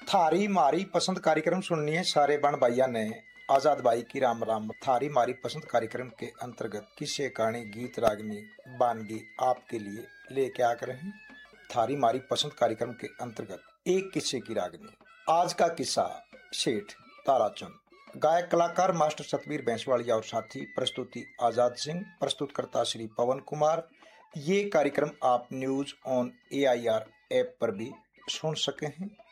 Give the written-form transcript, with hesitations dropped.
थारी मारी पसंद कार्यक्रम सुनिए सारे बन भाइया ने। आजाद भाई की राम राम। थारी मारी पसंद कार्यक्रम के अंतर्गत किस्से कहानी गीत रागनी वानगी आपके लिए लेके आकर हैं। थारी मारी पसंद कार्यक्रम के अंतर्गत एक किस्से की रागनी। आज का किस्सा सेठ ताराचंद। गायक कलाकार मास्टर सतवीर बैंसवाड़िया और साथी। प्रस्तुति आजाद सिंह। प्रस्तुतकर्ता श्री पवन कुमार। ये कार्यक्रम आप न्यूज ऑन AIR ऐप पर भी सुन सके हैं।